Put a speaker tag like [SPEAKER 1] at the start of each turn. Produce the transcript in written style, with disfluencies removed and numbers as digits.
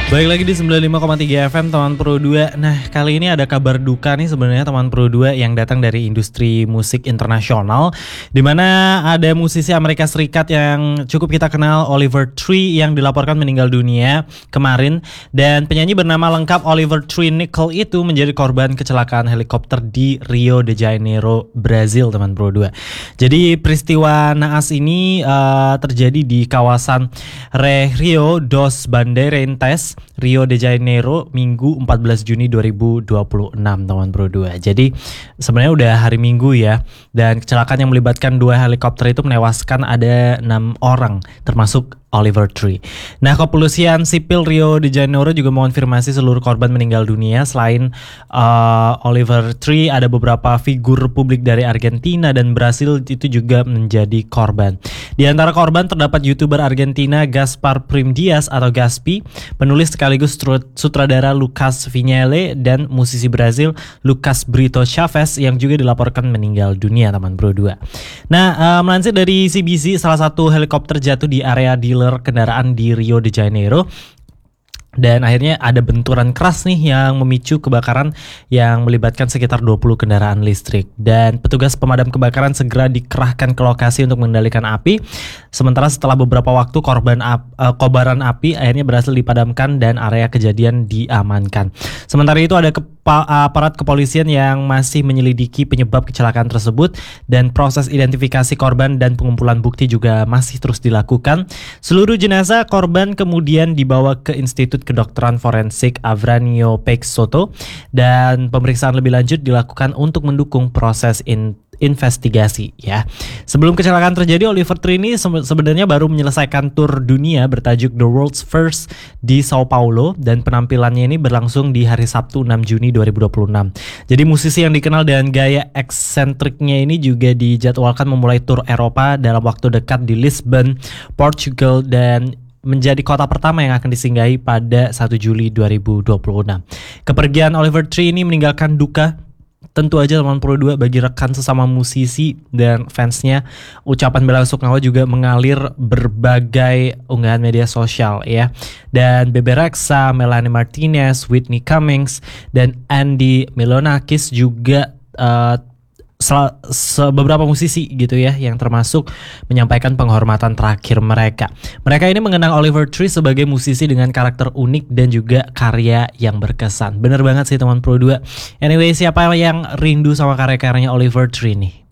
[SPEAKER 1] Baik lagi di 95,3 FM teman Pro 2. Nah, kali ini ada kabar duka nih sebenarnya teman Pro 2 yang datang dari industri musik internasional, di mana ada musisi Amerika Serikat yang cukup kita kenal, Oliver Tree, yang dilaporkan meninggal dunia kemarin. Dan penyanyi bernama lengkap Oliver Tree Nickel itu menjadi korban kecelakaan helikopter di Rio de Janeiro, Brazil teman Pro 2. Jadi peristiwa naas ini terjadi di kawasan Rio dos Bandeirantes, Rio de Janeiro, Minggu 14 Juni 2026 teman Pro 2. Jadi sebenarnya udah hari Minggu ya. Dan kecelakaan yang melibatkan 2 helikopter itu menewaskan ada 6 orang termasuk Oliver Tree. Nah, kepolisian sipil Rio de Janeiro juga mengonfirmasi seluruh korban meninggal dunia. Selain Oliver Tree, ada beberapa figur publik dari Argentina dan Brasil itu juga menjadi korban. Di antara korban terdapat YouTuber Argentina Gaspar Prim Diaz atau Gaspi, penulis sekaligus sutradara Lucas Vignale, dan musisi Brazil Lucas Brito Chaves yang juga dilaporkan meninggal dunia teman Pro 2. Nah, melansir dari CBC, salah satu helikopter jatuh di area dealer kendaraan di Rio de Janeiro. Dan akhirnya ada benturan keras nih yang memicu kebakaran yang melibatkan sekitar 20 kendaraan listrik. Dan petugas pemadam kebakaran segera dikerahkan ke lokasi untuk mengendalikan api. Sementara setelah beberapa waktu kobaran api akhirnya berhasil dipadamkan dan area kejadian diamankan. Sementara itu ada aparat kepolisian yang masih menyelidiki penyebab kecelakaan tersebut, dan proses identifikasi korban dan pengumpulan bukti juga masih terus dilakukan. Seluruh jenazah korban kemudian dibawa ke Institut Kedokteran Forensik Avranio Peixoto dan pemeriksaan lebih lanjut dilakukan untuk mendukung proses investigasi ya. Sebelum kecelakaan terjadi, Oliver Tree ini sebenarnya baru menyelesaikan tur dunia bertajuk The World's First di Sao Paulo, dan penampilannya ini berlangsung di hari Sabtu 6 Juni 2026. Jadi musisi yang dikenal dengan gaya eksentriknya ini juga dijadwalkan memulai tur Eropa dalam waktu dekat di Lisbon, Portugal, dan menjadi kota pertama yang akan disinggahi pada 1 Juli 2026. Kepergian Oliver Tree ini meninggalkan duka tentu aja teman Pro 2 bagi rekan sesama musisi dan fansnya. Ucapan bela sungkawa juga mengalir berbagai unggahan media sosial ya. Dan Bebe Rexha, Melanie Martinez, Whitney Cummings, dan Andy Milonakis juga beberapa musisi gitu ya yang termasuk menyampaikan penghormatan terakhir mereka. Mereka ini mengenang Oliver Tree sebagai musisi dengan karakter unik dan juga karya yang berkesan. Bener banget sih teman Pro 2. Anyway, siapa yang rindu sama karya-karyanya Oliver Tree nih?